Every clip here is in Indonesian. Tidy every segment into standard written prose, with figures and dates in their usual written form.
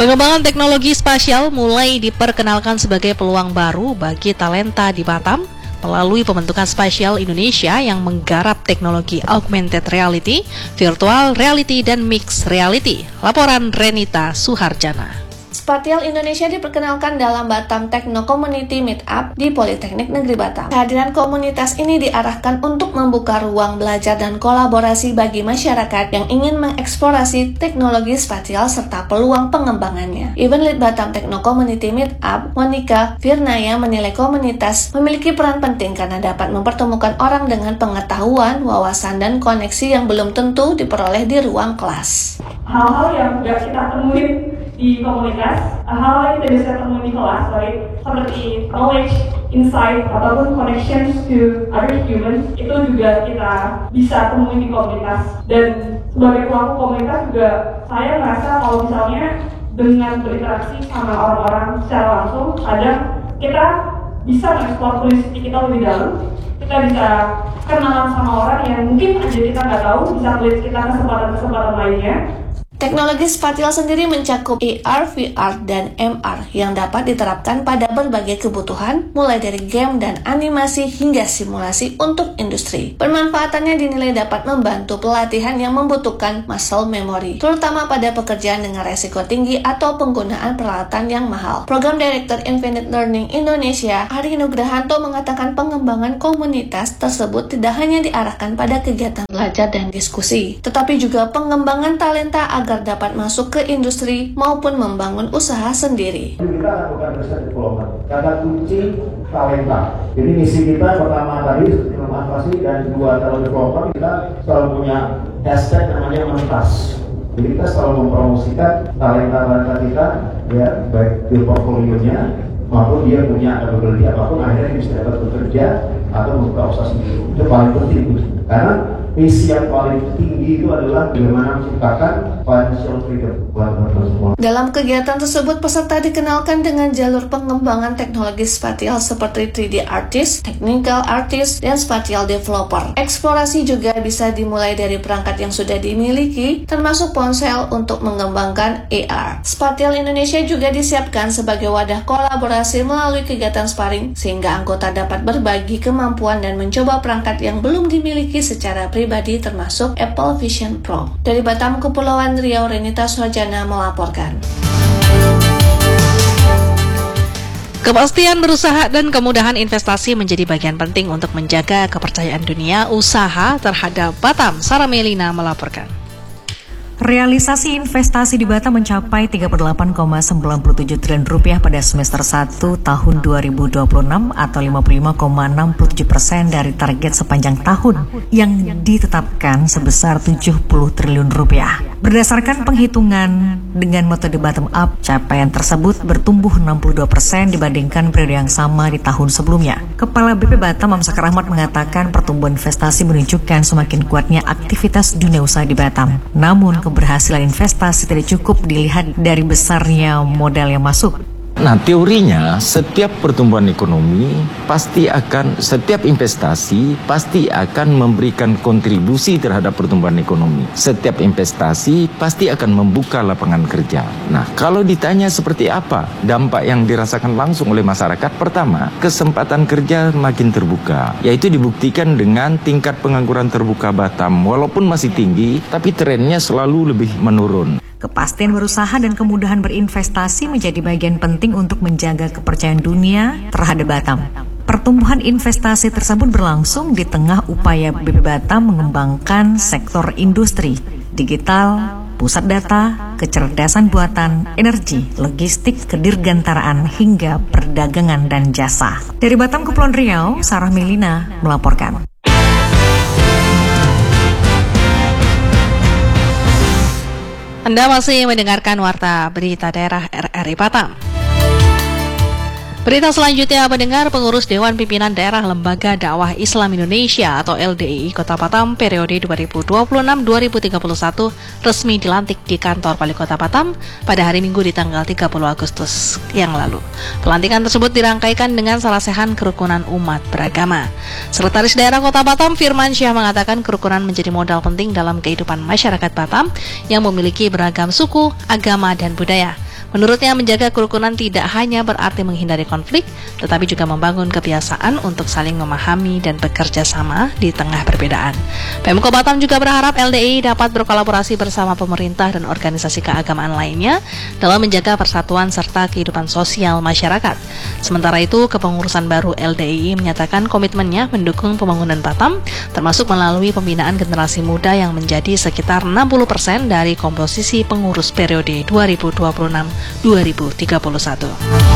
Pengembangan teknologi spasial mulai diperkenalkan sebagai peluang baru bagi talenta di Batam melalui pembentukan Spatial Indonesia yang menggarap teknologi augmented reality, virtual reality, dan mixed reality. Laporan Renita Suharjana. Spatial Indonesia diperkenalkan dalam Batam Techno Community Meetup di Politeknik Negeri Batam. Kehadiran komunitas ini diarahkan untuk membuka ruang belajar dan kolaborasi bagi masyarakat yang ingin mengeksplorasi teknologi spasial serta peluang pengembangannya. Event Lead Batam Techno Community Meetup, Monica Firnaya menilai komunitas memiliki peran penting karena dapat mempertemukan orang dengan pengetahuan, wawasan, dan koneksi yang belum tentu diperoleh di ruang kelas. Hal-hal yang tidak kita temuin di komunitas, hal-hal yang tidak bisa temuin di kelas, seperti knowledge, insight, ataupun connections to other humans, itu juga kita bisa temuin di komunitas. Dan sebagai pelaku komunitas juga, saya merasa kalau misalnya dengan berinteraksi sama orang-orang secara langsung, kadang kita bisa mengeksplor curiosity kita lebih dalam, kita bisa kenalan sama orang yang mungkin aja kita nggak tahu, bisa melihat kita kesempatan-kesempatan lainnya. Teknologi spasial sendiri mencakup AR, VR, dan MR yang dapat diterapkan pada berbagai kebutuhan, mulai dari game dan animasi hingga simulasi untuk industri. Pemanfaatannya dinilai dapat membantu pelatihan yang membutuhkan muscle memory, terutama pada pekerjaan dengan resiko tinggi atau penggunaan peralatan yang mahal. Program Director Infinite Learning Indonesia, Ari Nugrahanto, mengatakan pengembangan komunitas tersebut tidak hanya diarahkan pada kegiatan belajar dan diskusi, tetapi juga pengembangan talenta agar dapat masuk ke industri maupun membangun usaha sendiri. Kita akan bukan research development, kata kunci talenta. Jadi misi kita pertama tadi inovasi dan dua talent developer, kita selalu punya hashtag namanya mentas. Jadi kita selalu mempromosikan talenta kita, ya baik di portfolionya maupun dia punya ability apapun, akhirnya dia bisa dapat bekerja atau membuka usaha sendiri. Itu paling penting, karena misi yang paling tinggi itu adalah bagaimana menciptakan financial freedom buat teman-teman semua. Dalam kegiatan tersebut, peserta dikenalkan dengan jalur pengembangan teknologi spasial seperti 3D artist, technical artist, dan spatial developer. Eksplorasi juga bisa dimulai dari perangkat yang sudah dimiliki, termasuk ponsel untuk mengembangkan AR. Spatial Indonesia juga disiapkan sebagai wadah kolaborasi melalui kegiatan sparring, sehingga anggota dapat berbagi kemampuan dan mencoba perangkat yang belum dimiliki secara pribadi, termasuk Apple Vision Pro. Dari Batam, Kepulauan Riau, Renita Suharjana melaporkan. Kepastian berusaha dan kemudahan investasi menjadi bagian penting untuk menjaga kepercayaan dunia usaha terhadap Batam. Sarah Melina melaporkan. Realisasi investasi di Batam mencapai 38,97 triliun rupiah pada semester 1 tahun 2026 atau 55,67% dari target sepanjang tahun yang ditetapkan sebesar 70 triliun rupiah. Berdasarkan penghitungan dengan metode bottom up, capaian tersebut bertumbuh 62% dibandingkan periode yang sama di tahun sebelumnya. Kepala BP Batam Amsakar Rahmat mengatakan pertumbuhan investasi menunjukkan semakin kuatnya aktivitas dunia usaha di Batam. Namun keberhasilan investasi tidak cukup dilihat dari besarnya modal yang masuk. Nah, teorinya setiap pertumbuhan ekonomi setiap investasi pasti akan memberikan kontribusi terhadap pertumbuhan ekonomi. Setiap investasi pasti akan membuka lapangan kerja. Nah, kalau ditanya seperti apa dampak yang dirasakan langsung oleh masyarakat, pertama, kesempatan kerja makin terbuka, yaitu dibuktikan dengan tingkat pengangguran terbuka Batam. Walaupun masih tinggi, tapi trennya selalu lebih menurun. Kepastian berusaha dan kemudahan berinvestasi menjadi bagian penting untuk menjaga kepercayaan dunia terhadap Batam. Pertumbuhan investasi tersebut berlangsung di tengah upaya BP Batam mengembangkan sektor industri, digital, pusat data, kecerdasan buatan, energi, logistik, kedirgantaraan, hingga perdagangan dan jasa. Dari Batam, Kepulauan Riau, Sarah Melina melaporkan. Anda masih mendengarkan Warta Berita Daerah RRI Batam. Berita selanjutnya, pendengar, pengurus Dewan Pimpinan Daerah Lembaga Dakwah Islam Indonesia atau LDII Kota Batam periode 2026-2031 resmi dilantik di kantor Wali Kota Batam pada hari Minggu di tanggal 30 Agustus yang lalu. Pelantikan tersebut dirangkaikan dengan sarasehan kerukunan umat beragama. Sekretaris Daerah Kota Batam Firman Syah mengatakan kerukunan menjadi modal penting dalam kehidupan masyarakat Batam yang memiliki beragam suku, agama, dan budaya. Menurutnya, menjaga kerukunan tidak hanya berarti menghindari konflik, tetapi juga membangun kebiasaan untuk saling memahami dan bekerja sama di tengah perbedaan. Pemko Batam juga berharap LDI dapat berkolaborasi bersama pemerintah dan organisasi keagamaan lainnya dalam menjaga persatuan serta kehidupan sosial masyarakat. Sementara itu, kepengurusan baru LDI menyatakan komitmennya mendukung pembangunan Batam, termasuk melalui pembinaan generasi muda yang menjadi sekitar 60% dari komposisi pengurus periode 2026-2031.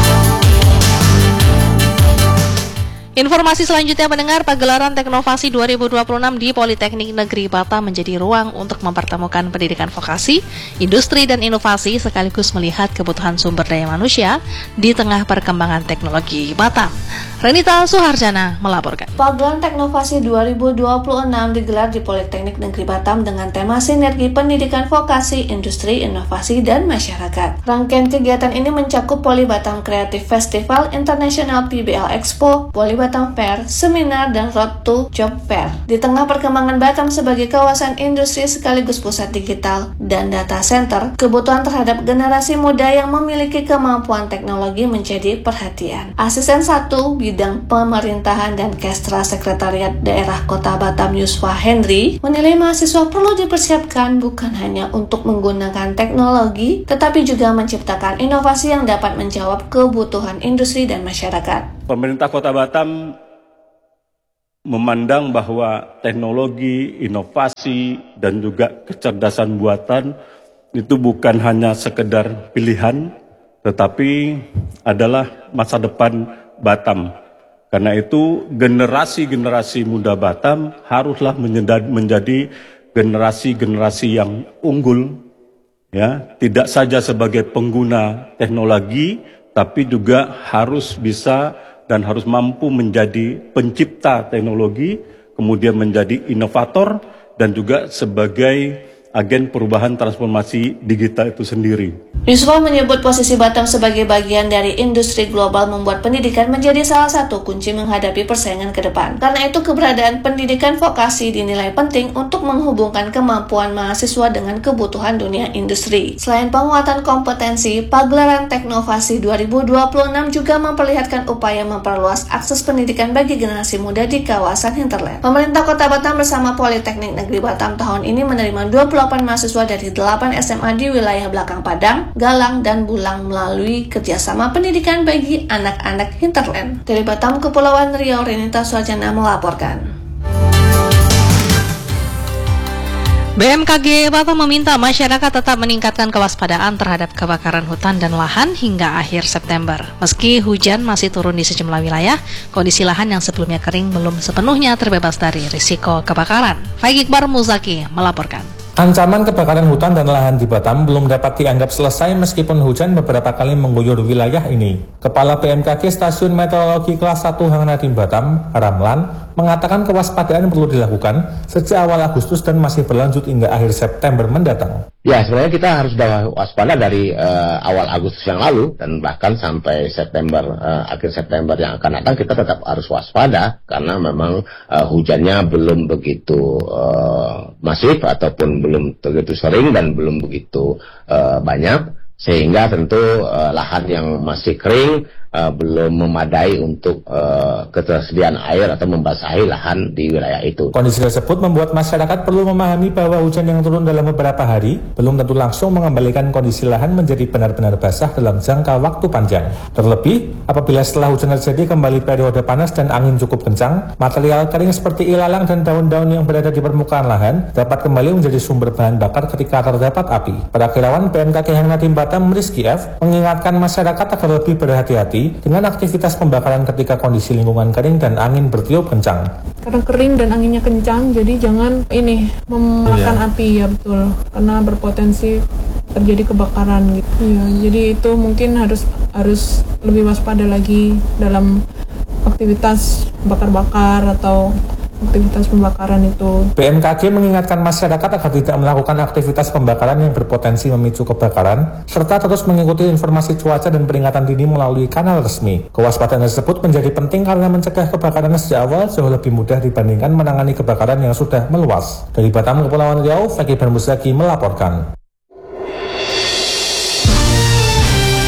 Informasi selanjutnya mendengar pagelaran Teknovasi 2026 di Politeknik Negeri Batam menjadi ruang untuk mempertemukan pendidikan vokasi, industri dan inovasi sekaligus melihat kebutuhan sumber daya manusia di tengah perkembangan teknologi Batam. Renita Suharjana melaporkan. Pagelaran Teknovasi 2026 digelar di Politeknik Negeri Batam dengan tema Sinergi Pendidikan Vokasi, Industri, Inovasi, dan Masyarakat. Rangkaian kegiatan ini mencakup Poli Batam Creative Festival, International PBL Expo, Poli Batam Fair, Seminar, dan Road to Job Fair. Di tengah perkembangan Batam sebagai kawasan industri sekaligus pusat digital dan data center, kebutuhan terhadap generasi muda yang memiliki kemampuan teknologi menjadi perhatian. Asisten 1 Bidang Pemerintahan dan Kestra Sekretariat Daerah Kota Batam Yusfa Henry menilai mahasiswa perlu dipersiapkan bukan hanya untuk menggunakan teknologi, tetapi juga menciptakan inovasi yang dapat menjawab kebutuhan industri dan masyarakat. Pemerintah Kota Batam memandang bahwa teknologi, inovasi, dan juga kecerdasan buatan itu bukan hanya sekedar pilihan, tetapi adalah masa depan Batam. Karena itu generasi-generasi muda Batam haruslah menjadi generasi-generasi yang unggul, ya, tidak saja sebagai pengguna teknologi, tapi juga harus bisa dan harus mampu menjadi pencipta teknologi, kemudian menjadi inovator dan juga sebagai agen perubahan transformasi digital itu sendiri. Yusfa menyebut posisi Batam sebagai bagian dari industri global membuat pendidikan menjadi salah satu kunci menghadapi persaingan ke depan. Karena itu keberadaan pendidikan vokasi dinilai penting untuk menghubungkan kemampuan mahasiswa dengan kebutuhan dunia industri. Selain penguatan kompetensi, pagelaran Teknovasi 2026 juga memperlihatkan upaya memperluas akses pendidikan bagi generasi muda di kawasan hinterland. Pemerintah Kota Batam bersama Politeknik Negeri Batam tahun ini menerima 28 mahasiswa dari 8 SMA di wilayah Belakang Padang, Galang, dan Bulang melalui kerjasama pendidikan bagi anak-anak hinterland. Dari Batam, Kepulauan Riau, Renita Suharjana melaporkan. BMKG Batam meminta masyarakat tetap meningkatkan kewaspadaan terhadap kebakaran hutan dan lahan hingga akhir September. Meski hujan masih turun di sejumlah wilayah, kondisi lahan yang sebelumnya kering belum sepenuhnya terbebas dari risiko kebakaran. Faik Iqbar Muzaki melaporkan. Ancaman kebakaran hutan dan lahan di Batam belum dapat dianggap selesai meskipun hujan beberapa kali mengguyur wilayah ini. Kepala BMKG Stasiun Meteorologi Kelas 1 Hang Nadiem Batam, Ramlan, mengatakan kewaspadaan perlu dilakukan sejak awal Agustus dan masih berlanjut hingga akhir September mendatang. Ya, sebenarnya kita harus sudah waspada dari awal Agustus yang lalu dan bahkan sampai September, akhir September yang akan datang kita tetap harus waspada karena memang hujannya belum begitu masif ataupun belum begitu sering dan belum begitu banyak, sehingga tentu lahan yang masih kering belum memadai untuk ketersediaan air atau membasahi lahan di wilayah itu. Kondisi tersebut membuat masyarakat perlu memahami bahwa hujan yang turun dalam beberapa hari belum tentu langsung mengembalikan kondisi lahan menjadi benar-benar basah dalam jangka waktu panjang. Terlebih, apabila setelah hujan terjadi kembali periode panas dan angin cukup kencang, material kering seperti ilalang dan daun-daun yang berada di permukaan lahan dapat kembali menjadi sumber bahan bakar ketika terdapat api. Perakirawan BMKG Hang Nadiem Batam Rizky F mengingatkan masyarakat agar lebih berhati-hati dengan aktivitas pembakaran ketika kondisi lingkungan kering dan angin bertiup kencang. Karena kering dan anginnya kencang, jadi jangan memakan api, ya betul, karena berpotensi terjadi kebakaran gitu. Ya, jadi itu mungkin harus lebih waspada lagi dalam aktivitas bakar-bakar atau aktivitas pembakaran itu. BMKG mengingatkan masyarakat agar tidak melakukan aktivitas pembakaran yang berpotensi memicu kebakaran, serta terus mengikuti informasi cuaca dan peringatan dini melalui kanal resmi. Kewaspadaan tersebut menjadi penting karena mencegah kebakaran sejak awal jauh lebih mudah dibandingkan menangani kebakaran yang sudah meluas. Dari Batam, Kepulauan Riau, Faik Iqbar Muzaki melaporkan.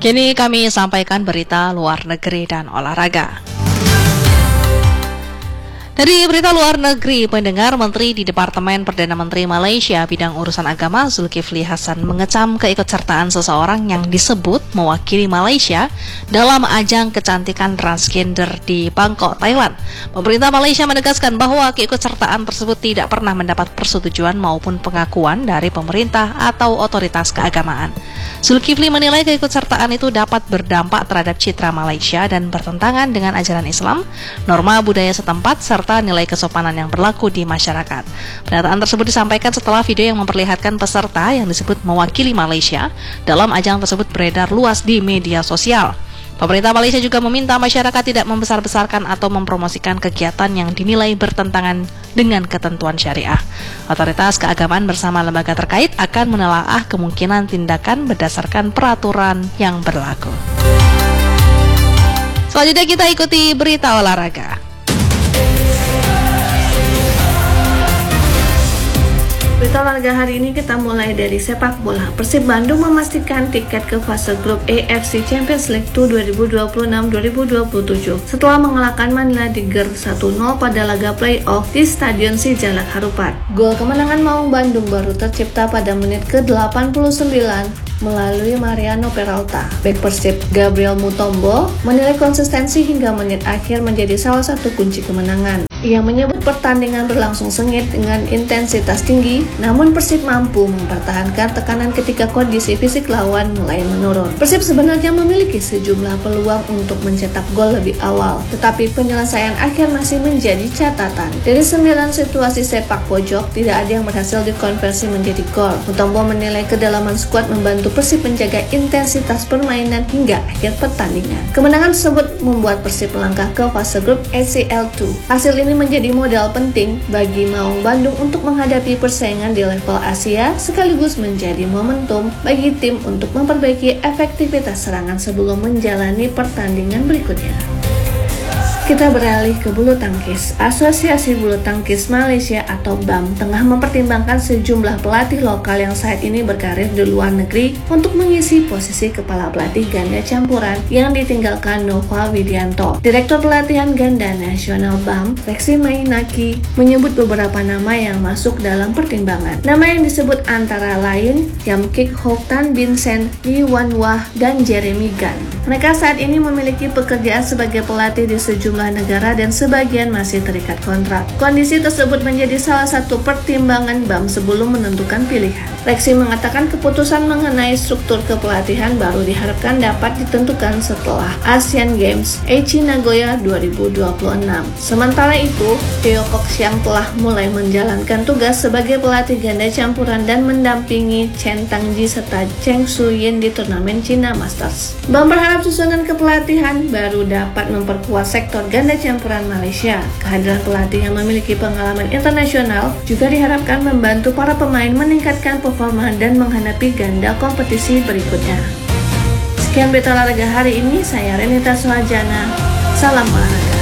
Kini kami sampaikan berita luar negeri dan olahraga. Dari berita luar negeri, pendengar, Menteri di Departemen Perdana Menteri Malaysia bidang urusan agama Zulkifli Hasan mengecam keikutsertaan seseorang yang disebut mewakili Malaysia dalam ajang kecantikan transgender di Bangkok, Thailand. Pemerintah Malaysia menegaskan bahwa keikutsertaan tersebut tidak pernah mendapat persetujuan maupun pengakuan dari pemerintah atau otoritas keagamaan. Zulkifli menilai keikutsertaan itu dapat berdampak terhadap citra Malaysia dan bertentangan dengan ajaran Islam, norma budaya setempat, serta nilai kesopanan yang berlaku di masyarakat. Pernyataan tersebut disampaikan setelah video yang memperlihatkan peserta yang disebut mewakili Malaysia dalam ajang tersebut beredar luas di media sosial. Pemerintah Malaysia juga meminta masyarakat tidak membesar-besarkan atau mempromosikan kegiatan yang dinilai bertentangan dengan ketentuan syariah. Otoritas keagamaan bersama lembaga terkait akan menelaah kemungkinan tindakan berdasarkan peraturan yang berlaku. Selanjutnya kita ikuti berita olahraga. Berita olahraga hari ini kita mulai dari sepak bola. Persib Bandung memastikan tiket ke fase grup AFC Champions League 2026-2027 setelah mengalahkan Manila di GER 1-0 pada laga playoff di Stadion Sijalak Harupat. Gol kemenangan Maung Bandung baru tercipta pada menit ke-89 melalui Mariano Peralta. Bek Persib Gabriel Mutombo menilai konsistensi hingga menit akhir menjadi salah satu kunci kemenangan. Ia menyebut pertandingan berlangsung sengit dengan intensitas tinggi, namun Persib mampu mempertahankan tekanan ketika kondisi fisik lawan mulai menurun. Persib sebenarnya memiliki sejumlah peluang untuk mencetak gol lebih awal, tetapi penyelesaian akhir masih menjadi catatan. Dari 9 situasi sepak pojok, tidak ada yang berhasil dikonversi menjadi gol. Mutombo menilai kedalaman skuad membantu Persib menjaga intensitas permainan hingga akhir pertandingan. Kemenangan tersebut membuat Persib melangkah ke fase grup ACL2. Hasil ini menjadi modal penting bagi Maung Bandung untuk menghadapi persaingan di level Asia, sekaligus menjadi momentum bagi tim untuk memperbaiki efektivitas serangan sebelum menjalani pertandingan berikutnya. Kita beralih ke bulu tangkis. Asosiasi Bulu Tangkis Malaysia atau BAM tengah mempertimbangkan sejumlah pelatih lokal yang saat ini berkarir di luar negeri untuk mengisi posisi kepala pelatih ganda campuran yang ditinggalkan Nova Widianto. Direktur pelatihan ganda nasional BAM, Reksi Mainaki, menyebut beberapa nama yang masuk dalam pertimbangan. Nama yang disebut antara lain Yam Kik Hok Tan Vincent, Lee Wan Wah, dan Jeremy Gan. Mereka saat ini memiliki pekerjaan sebagai pelatih di sejumlah negara dan sebagian masih terikat kontrak. Kondisi tersebut menjadi salah satu pertimbangan BAM sebelum menentukan pilihan. Reksi mengatakan keputusan mengenai struktur kepelatihan baru diharapkan dapat ditentukan setelah Asian Games Aichi Nagoya 2026. Sementara itu, Teo Kok Siang telah mulai menjalankan tugas sebagai pelatih ganda campuran dan mendampingi Chen Tangji serta Cheng Su-yin di turnamen China Masters. BAM berharap susunan kepelatihan baru dapat memperkuat sektor ganda campuran Malaysia. Kehadiran pelatih yang memiliki pengalaman internasional juga diharapkan membantu para pemain meningkatkan performa dan menghadapi ganda kompetisi berikutnya. Sekian berita olahraga hari ini, saya Renita Suhajana. Salam olahraga.